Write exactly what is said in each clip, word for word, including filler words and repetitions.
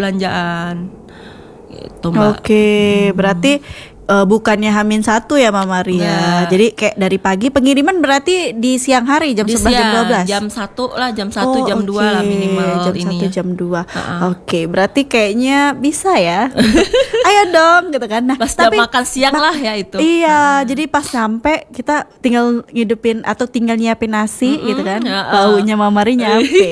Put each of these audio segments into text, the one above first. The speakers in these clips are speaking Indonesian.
belanjaan. Gitu, Mbak. Oke, hmm. berarti uh, bukannya Hamin satu ya Mama Maria. Nggak. Jadi kayak dari pagi pengiriman berarti di siang hari jam Di sebelas jam dua belas. Jam satu lah, jam satu oh, jam okay. dua lah minimal jam ini. satu jam dua. Uh-uh. Oke, berarti kayaknya bisa ya. Ayo dong gitu kan. Nah, pas tapi jam makan siang ma- lah ya itu. Iya, uh. jadi pas sampai kita tinggal ngidupin atau tinggal nyiapin nasi mm-hmm. gitu kan. Uh-uh. Baunya Mama Mari nyampe.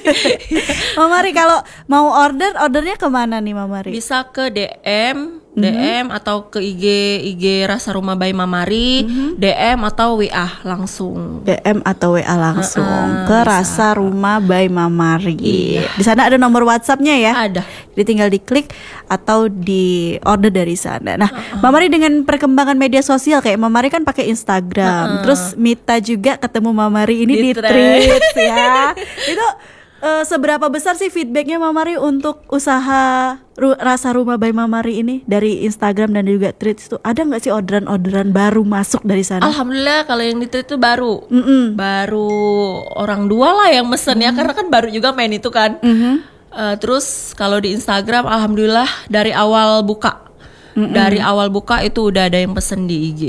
Mama Mari kalau mau order, ordernya kemana nih Mama Mari? Bisa ke D M D M mm-hmm. atau ke I G I G Rasa Rumah by Mama Mari, mm-hmm. D M atau W A langsung. D M atau W A langsung uh-uh, ke bisa. Rasa Rumah by Mama Mari. Iya. Di sana ada nomor WhatsApp-nya ya? Ada. Jadi tinggal diklik atau di order dari sana. Nah, uh-uh. Mama Mari dengan perkembangan media sosial kayak Mama Mari kan pakai Instagram. Uh-uh. Terus Mita juga ketemu Mama Mari ini di, di tweet ya. Itu Uh, seberapa besar sih feedbacknya Mama Mari untuk usaha Ru- Rasa Rumah by Mama Mari ini dari Instagram dan juga tweets itu? Ada nggak sih orderan-orderan baru masuk dari sana? Alhamdulillah kalau yang di tweet itu baru, Mm-mm. baru orang dua lah yang mesen mm. ya karena kan baru juga main itu kan. Mm-hmm. Uh, terus kalau di Instagram alhamdulillah dari awal buka, Mm-mm. dari awal buka itu udah ada yang pesen di I G.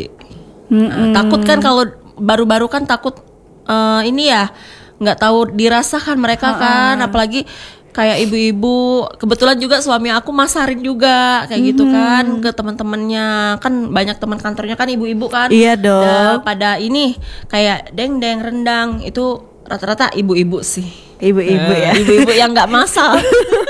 Uh, takut kan kalau baru-baru kan takut uh, ini ya. Nggak tahu dirasakan mereka kan, uh-uh. apalagi kayak ibu-ibu. Kebetulan juga suami aku masarin juga kayak mm-hmm. gitu kan ke teman-temannya, kan banyak teman kantornya kan ibu-ibu kan. Iya dong. Da, pada ini kayak deng-deng rendang itu rata-rata ibu-ibu sih. Ibu-ibu uh, ya. Ibu-ibu yang nggak masak.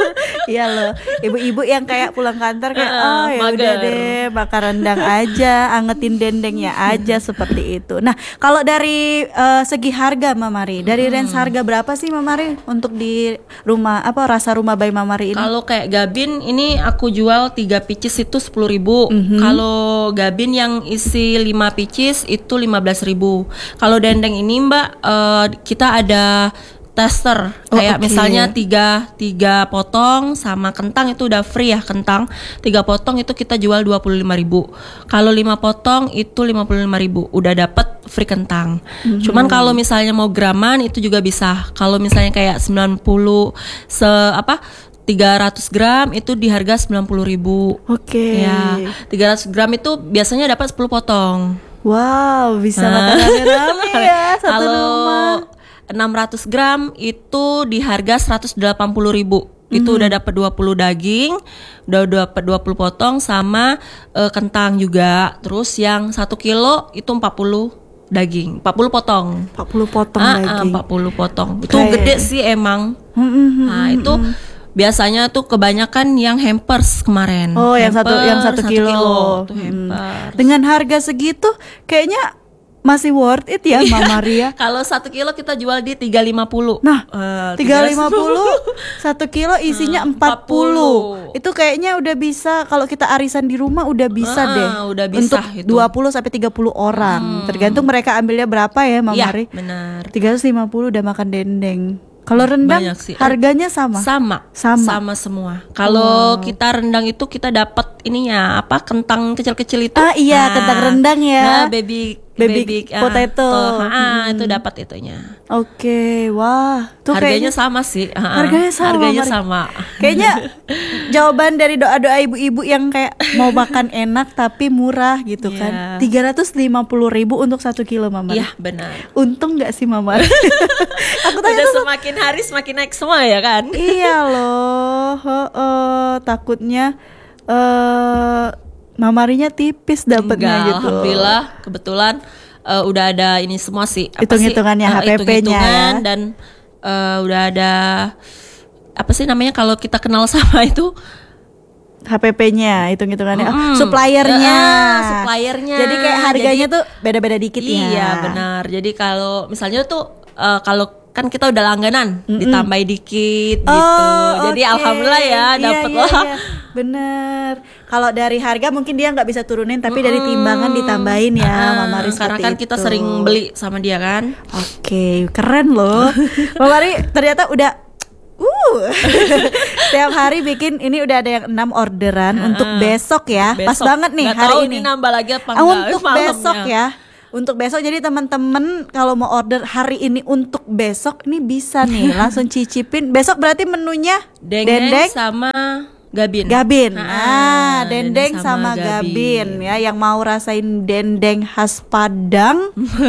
Iya loh, ibu-ibu yang kayak pulang kantor kayak uh, oh ya udah deh makan rendang aja, angetin dendengnya aja seperti itu. Nah kalau dari uh, segi harga Mama Mari, dari hmm. range harga berapa sih Mama Mari untuk di rumah apa Rasa Rumah by Mama Mari ini? Kalau kayak gabin ini aku jual tiga pieces itu sepuluh ribu. Mm-hmm. Kalau gabin yang isi lima pieces itu lima belas ribu. Kalau dendeng ini Mbak uh, kita ada tester oh, kayak okay. misalnya tiga tiga potong sama kentang itu udah free ya, kentang tiga potong itu kita jual dua puluh lima ribu. Kalau lima potong itu lima puluh lima ribu udah dapet free kentang. Mm-hmm. Cuman kalau misalnya mau graman itu juga bisa. Kalau misalnya kayak sembilan puluh se apa tiga ratus gram itu di harga sembilan puluh ribu. Oke. Okay. Ya, tiga ratus gram itu biasanya dapat sepuluh potong. Wow, bisa makan rame-rame ya satu Kalau rumah. enam ratus gram itu di harga seratus delapan puluh ribu. Itu mm-hmm. udah dapat dua puluh daging, udah dapat dua puluh potong sama uh, kentang juga. Terus yang satu kilo itu empat puluh daging, empat puluh potong. empat puluh potong ah, daging. Ah, empat puluh potong. Itu Kayak gede sih emang. Mm-hmm. Nah, itu biasanya tuh kebanyakan yang hampers kemarin. Oh, hampers, yang satu yang satu kilo. kilo tuh hmm. hampers. Dengan harga segitu kayaknya masih worth it ya Mama Maria. Kalau satu kilo kita jual di tiga ratus lima puluh. Nah, uh, tiga ratus lima puluh satu kilo isinya hmm, empat puluh. Itu kayaknya udah bisa kalau kita arisan di rumah udah bisa uh, deh. Udah bisa untuk itu. dua puluh sampai tiga puluh orang. Hmm. Tergantung mereka ambilnya berapa ya Mama ya, Mari. Benar. tiga ratus lima puluh udah makan dendeng. Kalau rendang harganya sama? Sama. Sama, sama semua. Kalau wow. kita rendang itu kita dapat ininya apa kentang kecil-kecil itu. Ah iya, nah, kentang rendang ya. Nah, baby baby, baby potato. Uh, ah, hmm. itu dapat itunya. Oke, okay, wah. Tuh harganya kayaknya, sama sih. Uh, harganya sama. Harganya sama. Kayaknya jawaban dari doa-doa ibu-ibu yang kayak mau makan enak tapi murah gitu yeah. kan. tiga ratus lima puluh ribu untuk satu kilo Mama. Iya, benar. Untung gak sih Mama? Aku tanya udah semakin hari semakin naik semua ya kan. Iya loh. Uh, uh, takutnya uh, Mama Marinya tipis dapatnya gitu. Alhamdulillah kebetulan uh, udah ada ini semua sih. Hitung-hitungannya uh, H P P-nya ya. Dan uh, udah ada apa sih namanya kalau kita kenal sama itu H P P-nya, hitung-hitungannya, mm-hmm. oh, suppliernya, uh, suppliernya. Jadi kayak harganya Jadi, tuh beda-beda dikit iya, ya. Iya benar. Jadi kalau misalnya tuh uh, kalau kan kita udah langganan, mm-hmm. ditambahin dikit oh, gitu. Jadi okay. alhamdulillah ya dapet iya, lah. Iya, iya. Bener. Kalau dari harga mungkin dia nggak bisa turunin, tapi mm-hmm. dari timbangan ditambahin ya, uh, Mama Mari. Karena kan itu. kita sering beli sama dia kan. Oke, okay, keren loh. Mama Mari ternyata udah. Uh, Setiap hari bikin ini udah ada yang enam orderan uh, untuk besok ya. Besok. Pas banget nih Nggak hari tahu ini. Ini nambah lagi apa enggak? Untuk malamnya. besok ya. Untuk besok jadi teman-teman kalau mau order hari ini untuk besok ini bisa nih langsung cicipin. Besok berarti menunya dendeng, dendeng sama Gabin. Gabin. Ah, Nah, dendeng, dendeng sama, sama gabin gabin. ya. Yang mau rasain dendeng khas Padang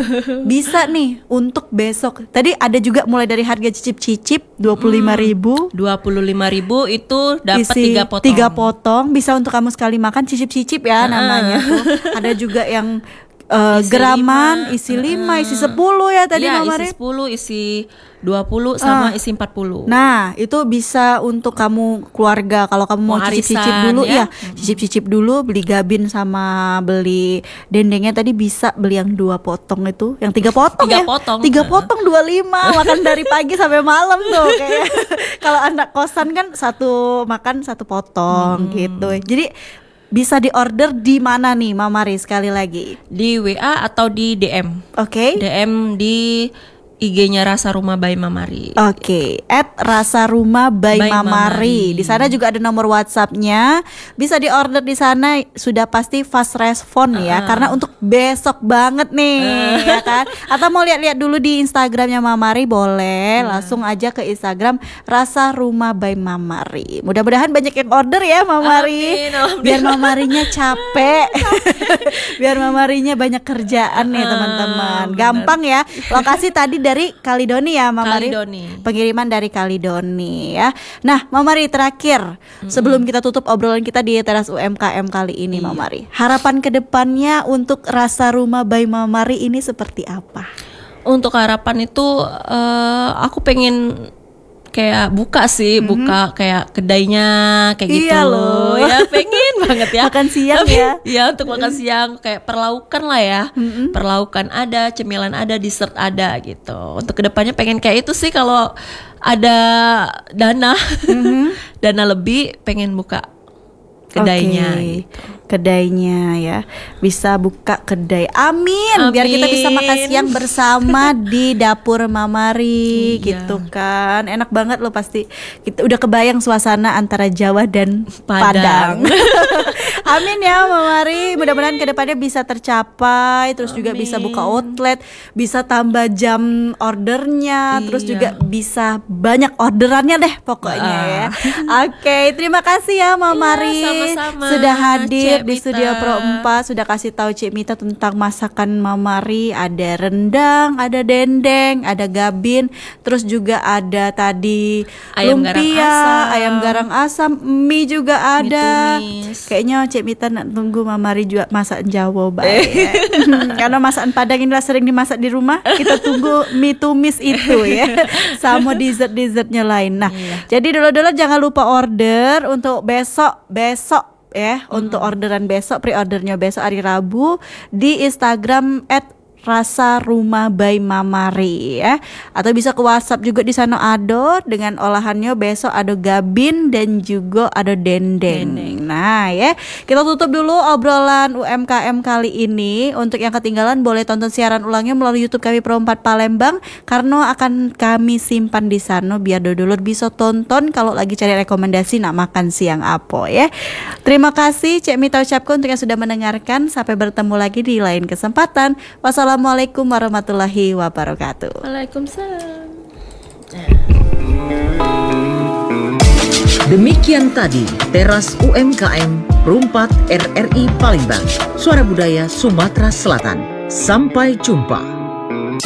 bisa nih untuk besok. Tadi ada juga mulai dari harga cicip-cicip dua puluh lima ribu. dua puluh lima ribu itu dapat Isi tiga potong. tiga potong, bisa untuk kamu sekali makan, cicip-cicip ya namanya tuh. Ada juga yang uh, Isi geraman, lima. isi lima, isi sepuluh ya tadi Iya, Mama isi Rin. sepuluh, isi dua puluh sama Ah. isi empat puluh. Nah, itu bisa untuk kamu keluarga. Kalau kamu mau Mau cicip-cicip arisan, dulu ya, ya. cicip-cicip dulu, beli gabin sama beli dendengnya tadi bisa beli yang dua potong itu, yang tiga potong ya. Tiga potong. Tiga potong dua lima, makan dari pagi sampai malam tuh kayak. Kalau anak kosan kan satu makan satu potong gitu. Jadi bisa diorder di mana nih Mama Ri sekali lagi? Di W A atau di D M. Oke. D M di I G-nya Rasa Rumah by Mamari. Oke, at Rasa Rumah by, By Mamari. Mamari. Di sana juga ada nomor WhatsApp-nya. Bisa diorder di sana, sudah pasti fast respon ya. Karena untuk besok banget nih, ya kan? Atau mau lihat-lihat dulu di Instagramnya Mamari boleh. Langsung aja ke Instagram Rasa Rumah by Mamari. Mudah-mudahan banyak yang order ya Mamari. Amin, alhamdulillah. Biar Mamarinya capek. Biar Mamarinya banyak kerjaan nih teman-teman. benar. Gampang ya. Lokasi tadi dari Kalidoni ya Mama Ri? Kalidoni. Pengiriman dari Kalidoni ya. Nah Mama Ri terakhir sebelum kita tutup obrolan kita di teras U M K M kali ini Iya. Mama Ri, harapan kedepannya untuk Rasa Rumah by Mama Ri ini seperti apa? Untuk harapan itu eh, aku pengen kayak buka sih, buka kayak kedainya kayak gitu. Iya loh. Ya pengen banget ya. Makan siang Tapi, ya. Iya untuk makan siang kayak perlaukan lah ya. Perlaukan ada, cemilan ada, dessert ada gitu. Untuk kedepannya pengen kayak itu sih kalau ada dana, dana lebih pengen buka kedainya. Oke, Gitu. kedainya ya, bisa buka kedai. Amin. Biar kita bisa makan Amin. siang bersama di dapur Mamari Iya. gitu kan. Enak banget loh pasti. Kita udah kebayang suasana antara Jawa dan Padang. Padang. Amin ya Mamari. Mudah-mudahan kedepannya bisa tercapai. Terus juga bisa buka outlet, bisa tambah jam ordernya, terus Iya. juga bisa banyak orderannya deh pokoknya ya. Oke, terima kasih ya Mamari. Iya, sama-sama. Sudah hadir Cek di Mita. Studio Pro empat, sudah kasih tahu Cik Mita tentang masakan Mamari. Ada rendang, ada dendeng, ada gabin, terus juga ada tadi Ayam garang lumpia, asam. ayam garang asam, mie juga ada. Mie tumis. Kayaknya Cik Mita nak tunggu Mamari juga masak Jawa baik ya. Karena masakan Padang inilah sering dimasak di rumah. Kita tunggu mie tumis itu ya. Sama dessert-dessertnya lain. Nah, jadi dulu-dulu jangan lupa order untuk besok besok ya, untuk orderan besok, pre-ordernya besok hari Rabu di Instagram at Rasa Rumah by Mamari ya. Atau bisa ke WhatsApp juga, di sana ada dengan olahannya besok, ada gabin dan juga ada dendeng. Nah ya, kita tutup dulu obrolan U M K M kali ini. Untuk yang ketinggalan boleh tonton siaran ulangnya melalui YouTube kami Pro empat Palembang, karena akan kami simpan di sana biar dodolur bisa tonton kalau lagi cari rekomendasi nak makan siang apa ya. Terima kasih Cik Mita ucapkan untuk yang sudah mendengarkan. Sampai bertemu lagi di lain kesempatan. Wassalamualaikum warahmatullahi wabarakatuh. Waalaikumsalam. Demikian tadi Teras U M K M Rumpat R R I Palembang, Suara Budaya Sumatera Selatan. Sampai jumpa.